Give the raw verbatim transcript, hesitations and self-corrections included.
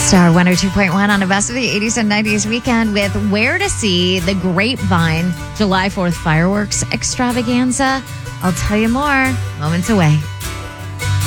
Star one oh two point one on the best of the eighties and nineties weekend with where to see the Grapevine July fourth fireworks extravaganza. I'll tell you more moments away.